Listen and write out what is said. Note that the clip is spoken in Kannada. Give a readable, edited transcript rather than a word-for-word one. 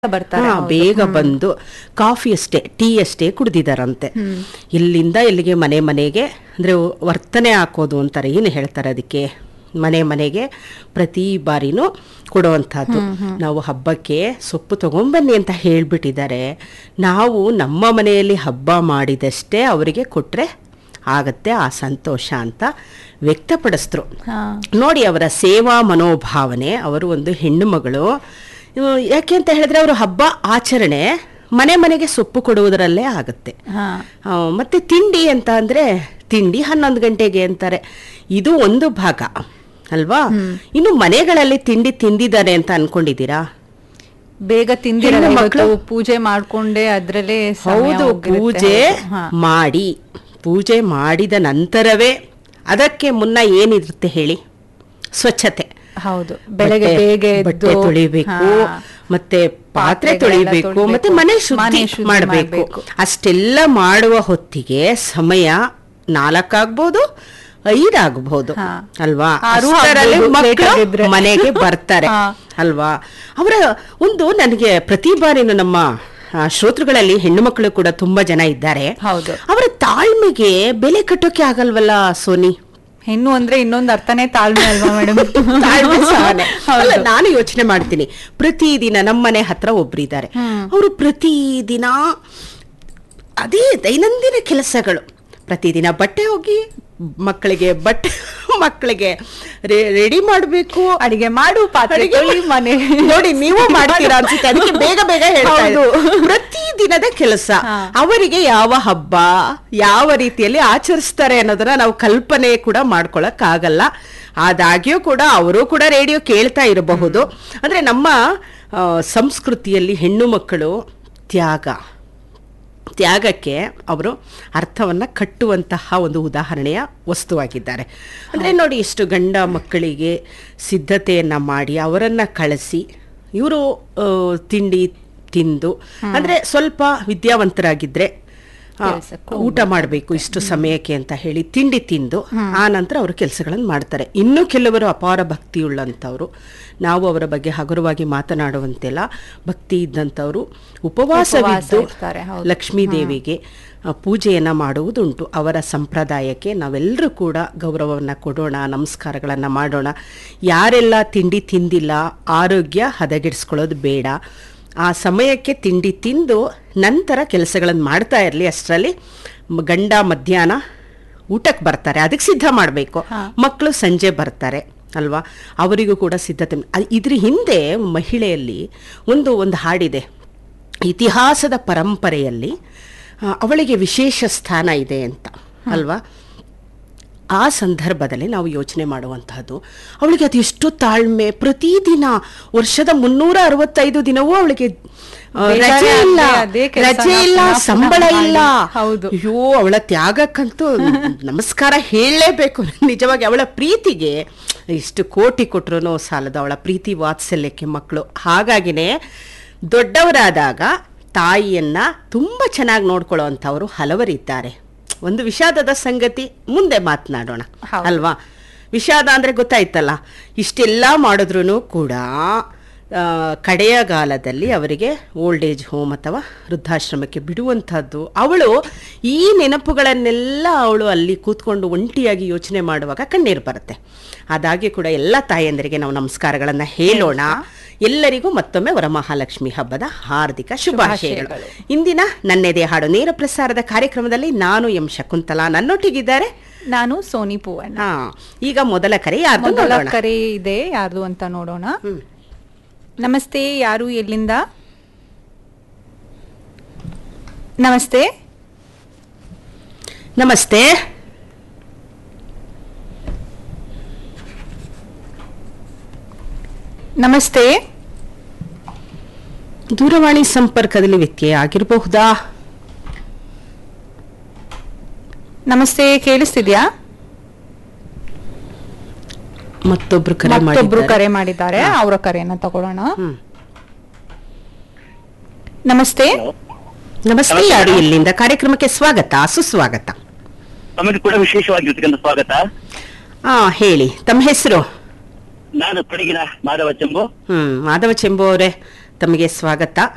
ಬರ್ತಾರೆ. ಬೇಗ ಬಂದು ಕಾಫಿ ಅಷ್ಟೇ ಟೀ ಅಷ್ಟೇ ಕುಡ್ದಿದಾರಂತೆ. ಇಲ್ಲಿಂದ ಇಲ್ಲಿಗೆ ಮನೆ ಮನೆಗೆ ಅಂದ್ರೆ ವರ್ತನೆ ಹಾಕೋದು ಅಂತಾರೆ, ಏನು ಹೇಳ್ತಾರೆ ಅದಕ್ಕೆ, ಮನೆ ಮನೆಗೆ ಪ್ರತಿ ಬಾರಿನೂ ಕೊಡುವಂಥದ್ದು. ನಾವು ಹಬ್ಬಕ್ಕೆ ಸೊಪ್ಪು ತಗೊಂಬನ್ನಿ ಅಂತ ಹೇಳ್ಬಿಟ್ಟಿದ್ದಾರೆ. ನಾವು ನಮ್ಮ ಮನೆಯಲ್ಲಿ ಹಬ್ಬ ಮಾಡಿದಷ್ಟೇ ಅವರಿಗೆ ಕೊಟ್ರೆ ಆಗತ್ತೆ ಆ ಸಂತೋಷ ಅಂತ ವ್ಯಕ್ತಪಡಿಸಿದ್ರು. ನೋಡಿ ಅವರ ಸೇವಾ ಮನೋಭಾವನೆ. ಅವರು ಒಂದು ಹೆಣ್ಣು ಮಗಳು. ಯಾಕೆ ಅಂತ ಹೇಳಿದ್ರೆ ಅವರು ಹಬ್ಬ ಆಚರಣೆ ಮನೆ ಮನೆಗೆ ಸೊಪ್ಪು ಕೊಡುವುದರಲ್ಲೇ ಆಗುತ್ತೆ. ಮತ್ತೆ ತಿಂಡಿ ಅಂತ ಅಂದ್ರೆ ತಿಂಡಿ 11 ಗಂಟೆಗೆ ಅಂತಾರೆ, ಇದು ಒಂದು ಭಾಗ ಅಲ್ವಾ. ಇನ್ನು ಮನೆಗಳಲ್ಲಿ ತಿಂಡಿ ತಿಂದಿದ್ದಾರೆ ಅಂತ ಅನ್ಕೊಂಡಿದ್ದೀರಾ? ಬೇಗ ತಿಂದಿರಲ್ಲ, ಮಕ್ಕಳು ಪೂಜೆ ಮಾಡ್ಕೊಂಡೆ ಅದ್ರಲ್ಲೇ ಹೌದು, ಪೂಜೆ ಮಾಡಿದ ನಂತರವೇ, ಅದಕ್ಕೆ ಮುನ್ನ ಏನಿರುತ್ತೆ ಹೇಳಿ, ಸ್ವಚ್ಛತೆ. ಹೌದು, ಬೆಳಗ್ಗೆ ಬೇಗ ಬಟ್ಟೆ ತೊಳಿಬೇಕು, ಮತ್ತೆ ಪಾತ್ರೆ ತೊಳಿಬೇಕು, ಮತ್ತೆ ಮನೆ ಶುದ್ಧಿ ಮಾಡಬೇಕು. ಅಷ್ಟೆಲ್ಲ ಮಾಡುವ ಹೊತ್ತಿಗೆ ಸಮಯ 4 ಆಗ್ಬೋದು, 5 ಆಗ್ಬಹುದು ಅಲ್ವಾ. ಮಕ್ಕಳು ಮನೆಗೆ ಬರ್ತಾರೆ ಅಲ್ವಾ. ಅವರ ಒಂದು ನನಗೆ ಪ್ರತಿ ಬಾರಿನೂ ನಮ್ಮ ಶ್ರೋತೃಗಳಲ್ಲಿ ಹೆಣ್ಣು ಮಕ್ಕಳು ಕೂಡ ತುಂಬಾ ಜನ ಇದ್ದಾರೆ. ಅವರ ತಾಳ್ಮೆಗೆ ಬೆಲೆ ಕಟ್ಟೋಕೆ ಆಗಲ್ವಲ್ಲ ಸೋನಿ. ಹೆಣ್ಣು ಅಂದ್ರೆ ಇನ್ನೊಂದು ಅರ್ಥನೇ ತಾಳ್ಮೆ ಅಲ್ವಾ ಮೇಡಮ್? ನಾನು ಯೋಚನೆ ಮಾಡ್ತೀನಿ, ಪ್ರತಿದಿನ ನಮ್ಮನೆ ಹತ್ರ ಒಬ್ರಿದ್ದಾರೆ, ಅವರು ಪ್ರತಿದಿನ ಅದೇ ದೈನಂದಿನ ಕೆಲಸಗಳು. ಪ್ರತಿದಿನ ಬಟ್ಟೆ ಹೋಗಿ ಮಕ್ಕಳಿಗೆ ರೆಡಿ ಮಾಡಬೇಕು, ಅಡಿಗೆ ಮಾಡು, ಪಾತ್ರೆ ಮನೆ ನೋಡಿ ನೀವು ಮಾಡ್ತೀರಾ ಅನ್ಸುತ್ತೆ, ಅದಕ್ಕೆ ಬೇಗ ಬೇಗ ಹೇಳ್ತಾ ಇದ್ದೀನಿ. ಪ್ರತಿದಿನದ ಕೆಲಸ. ಅವರಿಗೆ ಯಾವ ಹಬ್ಬ ಯಾವ ರೀತಿಯಲ್ಲಿ ಆಚರಿಸ್ತಾರೆ ಅನ್ನೋದನ್ನ ನಾವು ಕಲ್ಪನೆ ಕೂಡ ಮಾಡ್ಕೊಳಕ್ ಆಗಲ್ಲ. ಆದಾಗ್ಯೂ ಕೂಡ ಅವರು ಕೂಡ ರೇಡಿಯೋ ಕೇಳ್ತಾ ಇರಬಹುದು. ಅಂದ್ರೆ ನಮ್ಮ ಸಂಸ್ಕೃತಿಯಲ್ಲಿ ಹೆಣ್ಣು ಮಕ್ಕಳು ತ್ಯಾಗಕ್ಕೆ ಅವರು ಅರ್ಥವನ್ನ ಕಟ್ಟುವಂತಹ ಒಂದು ಉದಾಹರಣೆಯ ವಸ್ತುವಾಗಿದ್ದಾರೆ. ಅಂದ್ರೆ ನೋಡಿ, ಎಷ್ಟು ಗಂಡ ಮಕ್ಕಳಿಗೆ ಸಿದ್ಧತೆಯನ್ನ ಮಾಡಿ ಅವರನ್ನ ಕಳಿಸಿ ಇವರು ತಿಂಡಿ ತಿಂದು, ಅಂದ್ರೆ ಸ್ವಲ್ಪ ವಿದ್ಯಾವಂತರಾಗಿದ್ರೆ ಊಟ ಮಾಡಬೇಕು ಇಷ್ಟು ಸಮಯಕ್ಕೆ ಅಂತ ಹೇಳಿ ತಿಂಡಿ ತಿಂದು ಆ ನಂತರ ಅವರು ಕೆಲಸಗಳನ್ನು ಮಾಡ್ತಾರೆ. ಇನ್ನು ಕೆಲವರು ಅಪಾರ ಭಕ್ತಿ ಉಳ್ಳಂಥವ್ರು, ನಾವು ಅವರ ಬಗ್ಗೆ ಹಗುರವಾಗಿ ಮಾತನಾಡುವಂತೆಲ್ಲ ಭಕ್ತಿ ಇದ್ದಂಥವ್ರು ಉಪವಾಸವಿದ್ದು ಲಕ್ಷ್ಮೀ ದೇವಿಗೆ ಪೂಜೆಯನ್ನ ಮಾಡುವುದುಂಟು. ಅವರ ಸಂಪ್ರದಾಯಕ್ಕೆ ನಾವೆಲ್ಲರೂ ಕೂಡ ಗೌರವವನ್ನು ಕೊಡೋಣ, ನಮಸ್ಕಾರಗಳನ್ನು ಮಾಡೋಣ. ಯಾರೆಲ್ಲ ತಿಂಡಿ ತಿಂದಿಲ್ಲ, ಆರೋಗ್ಯ ಹದಗೆಡಿಸ್ಕೊಳ್ಳೋದು ಬೇಡ. ಆ ಸಮಯಕ್ಕೆ ತಿಂಡಿ ತಿಂದು ನಂತರ ಕೆಲಸಗಳನ್ನು ಮಾಡ್ತಾ ಇರಲಿ. ಅಷ್ಟರಲ್ಲಿ ಗಂಡ ಮಧ್ಯಾಹ್ನ ಊಟಕ್ಕೆ ಬರ್ತಾರೆ, ಅದಕ್ಕೆ ಸಿದ್ಧ ಮಾಡಬೇಕು. ಮಕ್ಕಳು ಸಂಜೆ ಬರ್ತಾರೆ ಅಲ್ವಾ, ಅವರಿಗೂ ಕೂಡ ಸಿದ್ಧತೆ. ಇದ್ರ ಹಿಂದೆ ಮಹಿಳೆಯಲ್ಲಿ ಒಂದು ಹಾಡಿದೆ, ಇತಿಹಾಸದ ಪರಂಪರೆಯಲ್ಲಿ ಅವಳಿಗೆ ವಿಶೇಷ ಸ್ಥಾನ ಇದೆ ಅಂತ ಅಲ್ವಾ. ಆ ಸಂದರ್ಭದಲ್ಲಿ ನಾವು ಯೋಚನೆ ಮಾಡುವಂತಹದ್ದು, ಅವಳಿಗೆ ಅದೆಷ್ಟು ತಾಳ್ಮೆ. ಪ್ರತಿದಿನ ವರ್ಷದ 365 ದಿನವೂ ಅವಳಿಗೆ ರಜೆ ಇಲ್ಲ, ಸಂಬಳ ಇಲ್ಲ. ಅಯ್ಯೋ, ಅವಳ ತ್ಯಾಗಕ್ಕಂತೂ ನಮಸ್ಕಾರ ಹೇಳಲೇಬೇಕು ನಿಜವಾಗಿ. ಅವಳ ಪ್ರೀತಿಗೆ ಇಷ್ಟು ಕೋಟಿ ಕೊಟ್ರು ಸಾಲದು, ಅವಳ ಪ್ರೀತಿ ವಾತ್ಸಲ್ಯಕ್ಕೆ ಮಕ್ಕಳು. ಹಾಗಾಗಿನೇ ದೊಡ್ಡವರಾದಾಗ ತಾಯಿಯನ್ನ ತುಂಬಾ ಚೆನ್ನಾಗಿ ನೋಡ್ಕೊಳ್ಳೋ ಅಂಥವ್ರು ಹಲವರಿದ್ದಾರೆ. ಒಂದು ವಿಷಾದದ ಸಂಗತಿ ಮುಂದೆ ಮಾತನಾಡೋಣ ಅಲ್ವಾ. ವಿಷಾದ ಅಂದ್ರೆ ಗೊತ್ತಾಯ್ತಲ್ಲ, ಇಷ್ಟೆಲ್ಲ ಮಾಡಿದ್ರು ಕೂಡ ಕಡೆಯ ಕಾಲದಲ್ಲಿ ಅವರಿಗೆ ಓಲ್ಡ್ ಏಜ್ ಹೋಮ್ ಅಥವಾ ವೃದ್ಧಾಶ್ರಮಕ್ಕೆ ಬಿಡುವಂಥದ್ದು. ಅವಳು ಈ ನೆನಪುಗಳನ್ನೆಲ್ಲ ಅವಳು ಅಲ್ಲಿ ಕೂತ್ಕೊಂಡು ಒಂಟಿಯಾಗಿ ಯೋಚನೆ ಮಾಡುವಾಗ ಕಣ್ಣೀರು ಬರುತ್ತೆ. ಅದಾಗಿ ಕೂಡ ಎಲ್ಲ ತಾಯಂದರಿಗೆ ನಾವು ನಮಸ್ಕಾರಗಳನ್ನು ಹೇಳೋಣ. ಎಲ್ಲರಿಗೂ ಮತ್ತೊಮ್ಮೆ ವರಮಹಾಲಕ್ಷ್ಮಿ ಹಬ್ಬದ ಹಾರ್ದಿಕ ಶುಭಾಶಯಗಳು. ಇಂದಿನ ನನ್ನೆದೆ ಹಾಡು ನೇರ ಪ್ರಸಾರದ ಕಾರ್ಯಕ್ರಮದಲ್ಲಿ ನಾನು ಎಂ ಶಕುಂತಲಾ, ನನ್ನೊಟ್ಟಿಗಿದ್ದಾರೆ ನಾನು ಸೋನಿ ಪೂವಣ್ಣ. ಈಗ ಮೊದಲ ಕರೆ ಯಾರ್ದು ಕರೆ ಇದೆ, ಯಾರ್ದು ಅಂತ ನೋಡೋಣ. ನಮಸ್ತೆ, ಯಾರು, ಎಲ್ಲಿಂದ? ನಮಸ್ತೆ. ನಮಸ್ತೆ. ನಮಸ್ತೆ. ದೂರವಾಣಿ ಸಂಪರ್ಕದಲ್ಲಿ ವ್ಯತ್ಯಯ ಆಗಿರಬಹುದಾ? ನಮಸ್ತೆ, ಕೇಳಿಸ್ತಿದ್ಯಾ? ಮತ್ತೊಬ್ರು ಕರೆ ಮಾಡಿದ್ದಾರೆ, ಅವರ ಕರೆಯನ್ನ ತಗೊಳ್ಳೋಣ. ನಮಸ್ತೆ. ನಮಸ್ತೆ, ಯಾರು, ಎಲ್ಲಿಂದ? ಕಾರ್ಯಕ್ರಮಕ್ಕೆ ಸ್ವಾಗತ, ಸುಸ್ವಾಗತ. ತಮಗೆ ಕೂಡ ವಿಶೇಷವಾಗಿರ್ತಕ್ಕಂಥ ಸ್ವಾಗತ. ಹೇಳಿ, ತಮ್ಮ ಹೆಸರು? ನಾನು ಕೊಡಗಿನ ಮಾಧವ ಚೆಂಬು. ಮಾಧವ ಚೆಂಬು ಅವರೇ, ತಮಗೆ ಸ್ವಾಗತ.